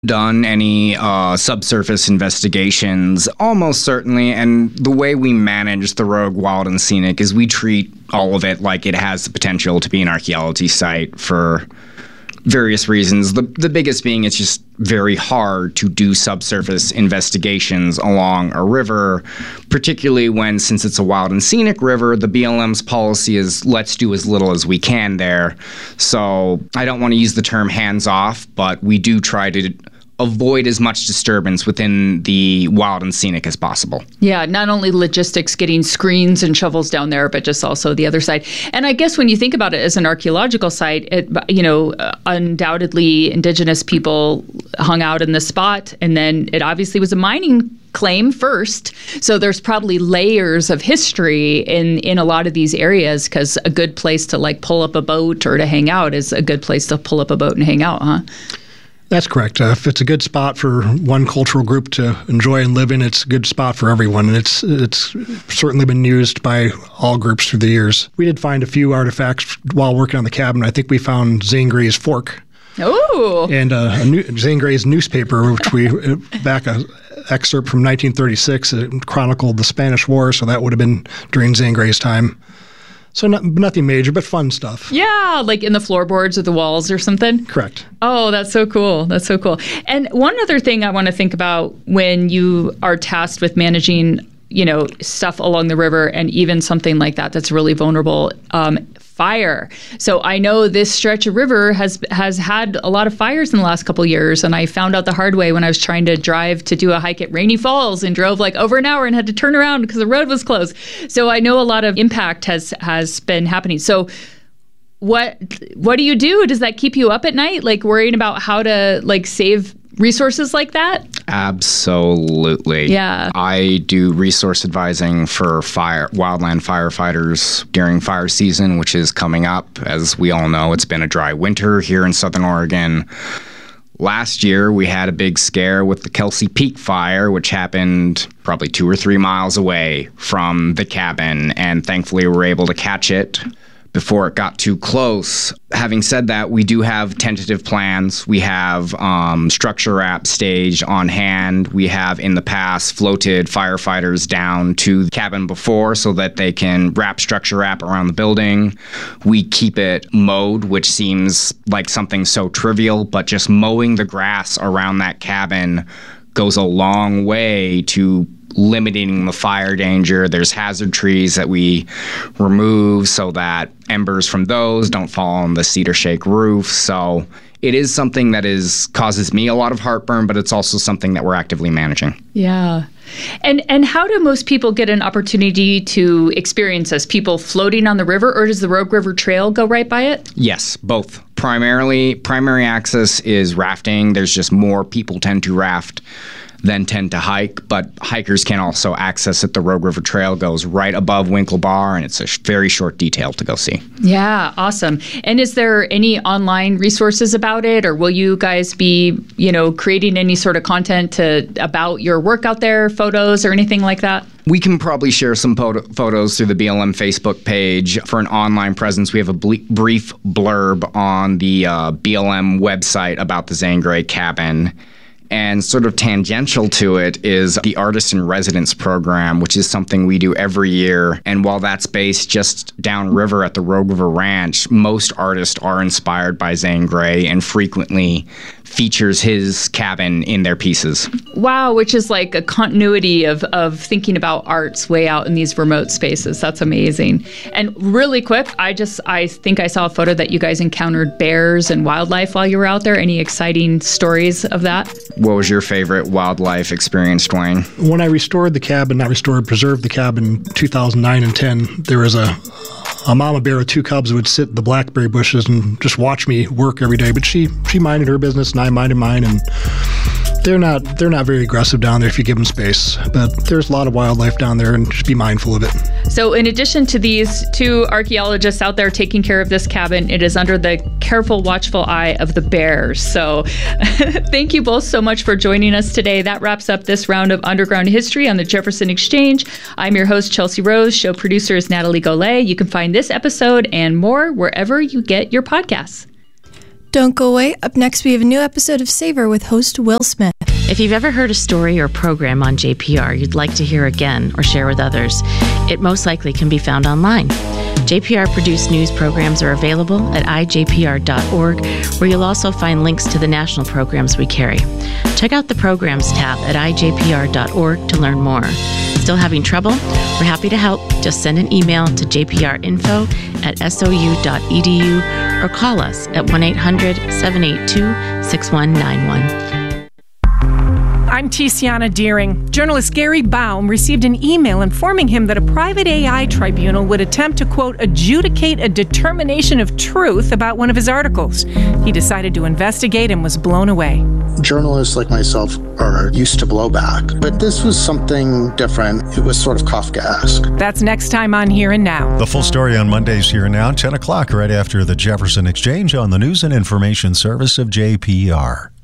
done any subsurface investigations? Almost certainly. And the way we manage the Rogue Wild and Scenic is we treat all of it like it has the potential to be an archaeology site for various reasons. The biggest being it's just very hard to do subsurface investigations along a river, particularly when, since it's a wild and scenic river, the BLM's policy is let's do as little as we can there. So I don't want to use the term hands off, but we do try to avoid as much disturbance within the wild and scenic as possible. Yeah, not only logistics, getting screens and shovels down there, but just also the other side. And I guess when you think about it as an archaeological site, undoubtedly indigenous people hung out in the spot, and then it obviously was a mining claim first. So there's probably layers of history in a lot of these areas, because a good place to like pull up a boat or to hang out is a good place to pull up a boat and hang out, huh? That's correct. If it's a good spot for one cultural group to enjoy and live in, it's a good spot for everyone. And it's certainly been used by all groups through the years. We did find a few artifacts while working on the cabin. I think we found Zane Grey's fork. Oh! And Zane Grey's newspaper, which we back an excerpt from 1936. It chronicled the Spanish War, so that would have been during Zane Grey's time. So nothing major, but fun stuff. Yeah, like in the floorboards or the walls or something? Correct. Oh, that's so cool. That's so cool. And one other thing I want to think about when you are tasked with managing, stuff along the river, and even something like that that's really vulnerable, fire. So I know this stretch of river has had a lot of fires in the last couple of years, and I found out the hard way when I was trying to drive to do a hike at Rainy Falls and drove like over an hour and had to turn around because the road was closed. So I know a lot of impact has been happening. So what do you do? Does that keep you up at night, like worrying about how to like save resources like that? Absolutely. Yeah. I do resource advising for wildland firefighters during fire season, which is coming up. As we all know, it's been a dry winter here in Southern Oregon. Last year, we had a big scare with the Kelsey Peak fire, which happened probably 2 or 3 miles away from the cabin, and thankfully we were able to catch it before it got too close. Having said that, we do have tentative plans. We have structure wrap staged on hand. We have in the past floated firefighters down to the cabin before so that they can structure wrap around the building. We keep it mowed, which seems like something so trivial, but just mowing the grass around that cabin goes a long way to limiting the fire danger. There's hazard trees that we remove so that embers from those don't fall on the cedar shake roof. So it is something that causes me a lot of heartburn, but it's also something that we're actively managing. Yeah. And how do most people get an opportunity to experience this? People floating on the river, or does the Rogue River Trail go right by it? Yes, both. Primary access is rafting. There's just more people tend to raft than tend to hike, but hikers can also access it. The Rogue River Trail goes right above Winkle Bar, and it's a very short detail to go see. Yeah, awesome. And is there any online resources about it, or will you guys be, creating any sort of content about your work out there, photos or anything like that? We can probably share some photos through the BLM Facebook page. For an online presence, we have a brief blurb on the BLM website about the Zane Grey cabin. And sort of tangential to it is the Artist in Residence program, which is something we do every year. And while that's based just downriver at the Rogue River Ranch, most artists are inspired by Zane Grey and frequently features his cabin in their pieces. Wow, which is like a continuity of thinking about arts way out in these remote spaces. That's amazing. And really quick, I think I saw a photo that you guys encountered bears and wildlife while you were out there. Any exciting stories of that? What was your favorite wildlife experience, Dwayne? When I preserved the cabin in 2009 and 10, there was a mama bear with 2 cubs who would sit in the blackberry bushes and just watch me work every day. But she minded her business and I minded mine, and they're not very aggressive down there if you give them space. But there's a lot of wildlife down there, and just be mindful of it. So in addition to these 2 archaeologists out there taking care of this cabin, it is under the careful, watchful eye of the bears. So thank you both so much for joining us today. That wraps up this round of Underground History on the Jefferson Exchange. I'm your host, Chelsea Rose. Show producer is Natalie Golay. You can find this episode and more wherever you get your podcasts. Don't go away. Up next, we have a new episode of Savor with host Will Smith. If you've ever heard a story or program on JPR you'd like to hear again or share with others, it most likely can be found online. JPR-produced news programs are available at ijpr.org, where you'll also find links to the national programs we carry. Check out the Programs tab at ijpr.org to learn more. Still having trouble? We're happy to help. Just send an email to jprinfo@sou.edu or call us at 1-800-782-6191. I'm Tiziana Deering. Journalist Gary Baum received an email informing him that a private AI tribunal would attempt to, quote, adjudicate a determination of truth about one of his articles. He decided to investigate and was blown away. Journalists like myself are used to blowback, but this was something different. It was sort of Kafkaesque. That's next time on Here and Now. The full story on Monday's Here and Now, 10 o'clock, right after the Jefferson Exchange on the News and Information Service of JPR.